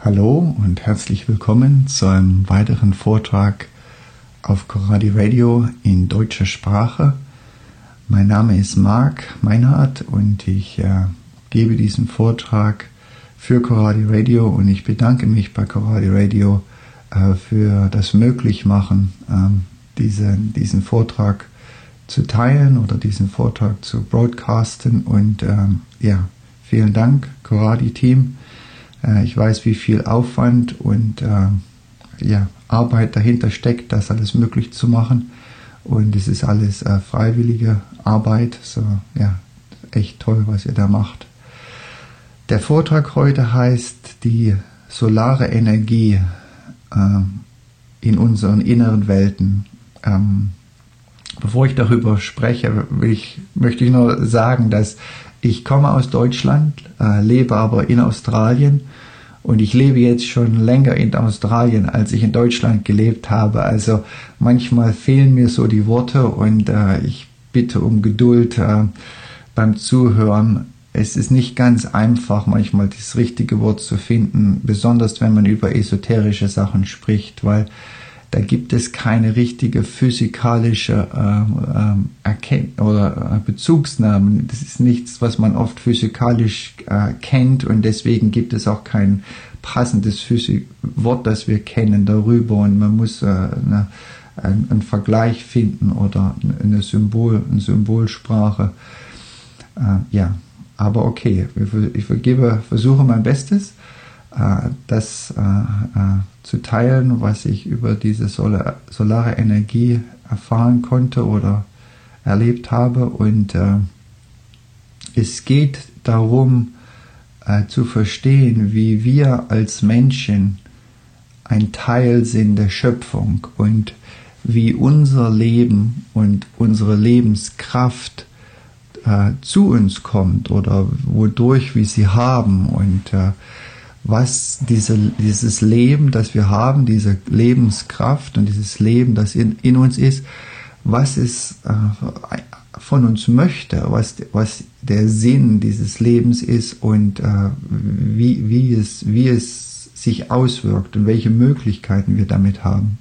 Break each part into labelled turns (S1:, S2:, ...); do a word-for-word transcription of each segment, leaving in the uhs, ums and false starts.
S1: Hallo und herzlich willkommen zu einem weiteren Vortrag auf Coradi Radio in deutscher Sprache. Mein Name ist Marc Meinhardt und ich äh, gebe diesen Vortrag für Coradi Radio und ich bedanke mich bei Coradi Radio äh, für das Möglichmachen, äh, diese, diesen Vortrag zu teilen oder diesen Vortrag zu broadcasten und äh, ja, vielen Dank, Coradi-Team. Ich weiß, wie viel Aufwand und äh, ja, Arbeit dahinter steckt, das alles möglich zu machen. Und es ist alles äh, freiwillige Arbeit. So, ja, echt toll, was ihr da macht. Der Vortrag heute heißt die solare Energie äh, in unseren inneren Welten. Ähm, bevor ich darüber spreche, will ich, möchte ich nur sagen, dass ich komme aus Deutschland, äh, lebe aber in Australien und ich lebe jetzt schon länger in Australien, als ich in Deutschland gelebt habe. Also manchmal fehlen mir so die Worte und äh, ich bitte um Geduld äh, beim Zuhören. Es ist nicht ganz einfach, manchmal das richtige Wort zu finden, besonders wenn man über esoterische Sachen spricht, weil da gibt es keine richtige physikalische äh, äh, Erkennt- oder äh, Bezugsnamen. Das ist nichts, was man oft physikalisch äh, kennt und deswegen gibt es auch kein passendes Physik- Wort, das wir kennen darüber und man muss äh, eine, ein, einen Vergleich finden oder eine, Symbol, eine Symbolsprache. Äh, ja, aber okay, ich vergebe, versuche mein Bestes, äh, das äh, äh, zu teilen, was ich über diese Solar, solare Energie erfahren konnte oder erlebt habe. Und äh, es geht darum, äh, zu verstehen, wie wir als Menschen ein Teil sind der Schöpfung und wie unser Leben und unsere Lebenskraft äh, zu uns kommt oder wodurch wir sie haben und äh, was diese, dieses Leben, das wir haben, diese Lebenskraft und dieses Leben, das in, in uns ist, was es äh, von uns möchte, was, was der Sinn dieses Lebens ist und äh, wie, wie, es, wie es sich auswirkt und welche Möglichkeiten wir damit haben.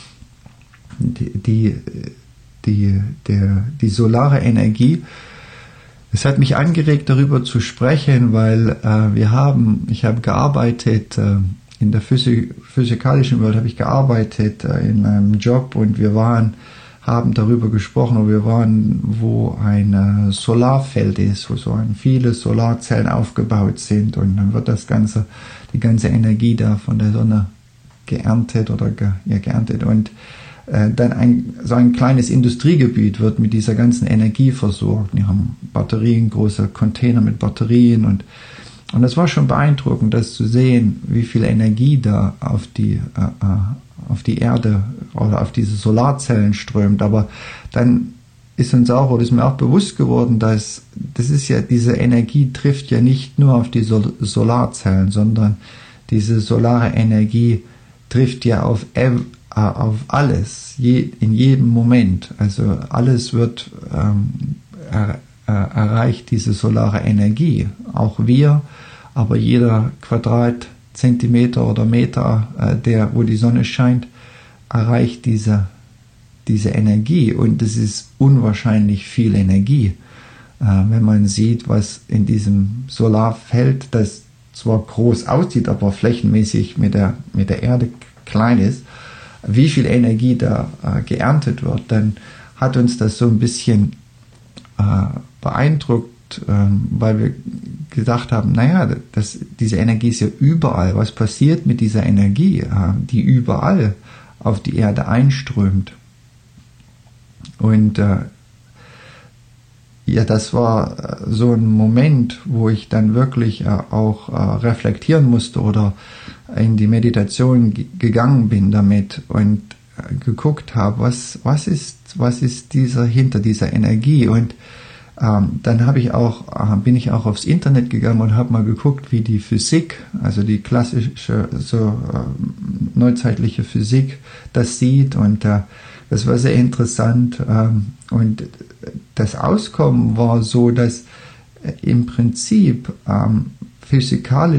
S1: Die, die, die, der, die solare Energie, es hat mich angeregt, darüber zu sprechen, weil äh, wir haben, ich habe gearbeitet, äh, in der Physik, physikalischen Welt habe ich gearbeitet, äh, in einem Job und wir waren, haben darüber gesprochen, und wir waren, wo ein äh, Solarfeld ist, wo so ein, viele Solarzellen aufgebaut sind und dann wird das ganze, die ganze Energie da von der Sonne geerntet oder ge, ja, geerntet und dann ein, so ein kleines Industriegebiet wird mit dieser ganzen Energie versorgt. Die haben Batterien, große Container mit Batterien und, und das war schon beeindruckend, das zu sehen, wie viel Energie da auf die, äh, auf die Erde oder auf diese Solarzellen strömt. Aber dann ist uns auch, oder ist mir auch bewusst geworden, dass das ist ja, diese Energie trifft ja nicht nur auf die Sol- Solarzellen, sondern diese solare Energie trifft ja auf ev- auf alles, je, in jedem Moment. Also alles wird ähm, er, er, erreicht diese solare Energie. Auch wir, aber jeder Quadratzentimeter oder Meter, äh, der, wo die Sonne scheint, erreicht diese, diese Energie. Und es ist unwahrscheinlich viel Energie. Äh, wenn man sieht, was in diesem Solarfeld, das zwar groß aussieht, aber flächenmäßig mit der, mit der Erde klein ist, wie viel Energie da äh, geerntet wird, dann hat uns das so ein bisschen äh, beeindruckt, äh, weil wir gedacht haben, naja, das, diese Energie ist ja überall. Was passiert mit dieser Energie, äh, die überall auf die Erde einströmt? Und äh, ja, das war so ein Moment, wo ich dann wirklich äh, auch äh, reflektieren musste oder in die Meditation g- gegangen bin damit und äh, geguckt habe, was, was ist, was ist dieser, hinter dieser Energie. Und ähm, dann habe ich auch, äh, bin ich auch aufs Internet gegangen und habe mal geguckt, wie die Physik, also die klassische, so äh, neuzeitliche Physik das sieht und äh, das war sehr interessant ähm, und das Auskommen war so, dass äh, im Prinzip ähm, physikalisch